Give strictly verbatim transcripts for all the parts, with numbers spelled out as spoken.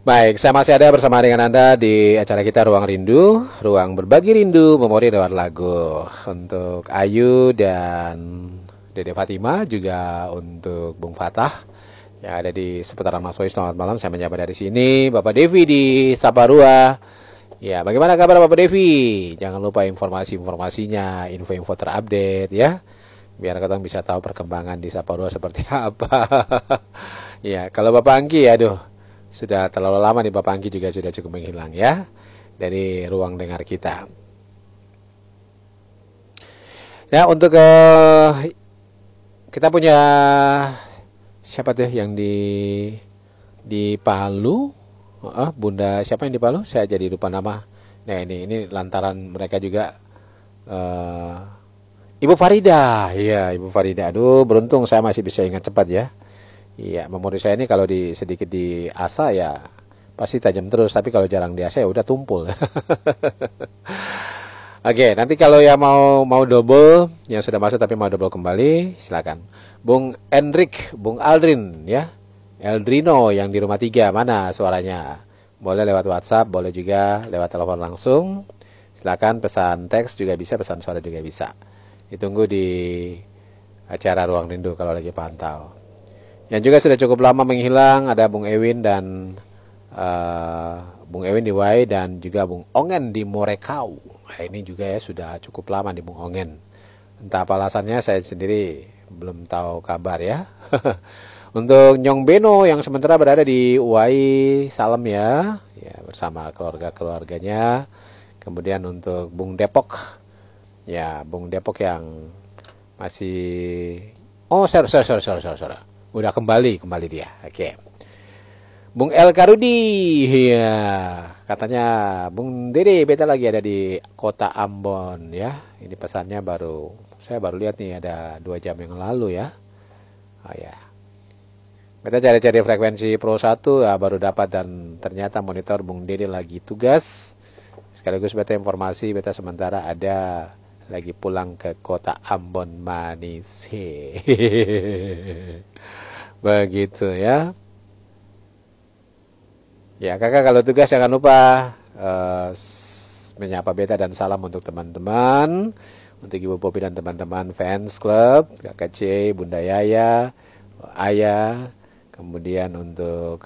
Baik, saya masih ada bersama dengan Anda di acara kita Ruang Rindu, ruang berbagi rindu, memori lewat lagu. Untuk Ayu dan Dede Fatima, juga untuk Bung Fatah yang ada di seputaran Mas Woi. Selamat malam, saya menyapa dari sini. Bapak Devi di Saparua. Ya, bagaimana kabar Bapak Devi? Jangan lupa informasi-informasinya, info-info terupdate ya. Biar kita bisa tahu perkembangan di Saparua seperti apa. Ya, kalau Bapak Anggi, aduh, sudah terlalu lama nih Bapak Anggi juga sudah cukup menghilang ya dari ruang dengar kita. Ya, untuk uh, kita punya siapa tuh yang di di Palu? Uh, Bunda siapa yang di Palu? Saya jadi lupa nama. Nah ini ini lantaran mereka juga uh, Ibu Farida. Iya Ibu Farida. Aduh beruntung saya masih bisa ingat cepat ya. Iya memori saya ini kalau di sedikit di asah ya pasti tajam terus. Tapi kalau jarang di asah ya udah tumpul. Oke, nanti kalau yang mau mau double, yang sudah masuk tapi mau double kembali, silakan. Bung Enrik, Bung Aldrin, ya, Eldrino yang di rumah tiga, mana suaranya? Boleh lewat WhatsApp, boleh juga lewat telepon langsung. Silakan pesan teks juga bisa, pesan suara juga bisa. Ditunggu di acara Ruang Rindu kalau lagi pantau. Yang juga sudah cukup lama menghilang ada Bung Ewin dan uh, Bung Ewin di Wai dan juga Bung Ongen di Morekau. Nah, ini juga ya sudah cukup lama di Bung Ongen. Entah apa alasannya saya sendiri belum tahu kabar ya. Untuk Nyong Beno yang sementara berada di Wai, salam ya, ya bersama keluarga-keluarganya. Kemudian untuk Bung Depok, ya Bung Depok yang masih, oh sorry sorry sorry sorry sorry, sorry. Udah kembali kembali dia, oke. Okay. Bung El Karudi, ya katanya Bung Dede beta lagi ada di kota Ambon ya. Ini pesannya baru, saya baru lihat nih ada dua jam yang lalu ya. Oh ya. Beta cari-cari frekuensi Pro satu ya, baru dapat dan ternyata monitor Bung Dede lagi tugas. Sekaligus beta informasi beta sementara ada lagi pulang ke kota Ambon manis. Begitu ya. Ya kakak kalau tugas jangan lupa uh, menyapa beta dan salam untuk teman-teman, untuk Ibu Popi dan teman-teman fans club, kakak C, Bunda Yaya, Ayah, kemudian untuk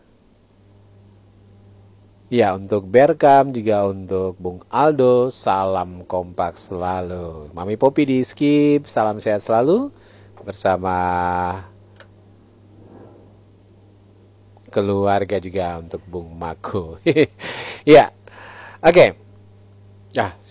ya untuk Berkam juga untuk Bung Aldo, salam kompak selalu. Mami Popi di Skip, salam sehat selalu bersama keluarga juga untuk Bung Mako. Ya, oke. Okay. Ya,